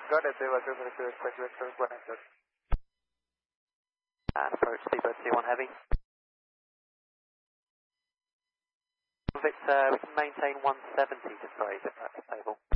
Got it, Deva 232, expect Victor, go ahead. And approach Seabird 21 Heavy. Victor, we can maintain 170 to Fraser if that's stable.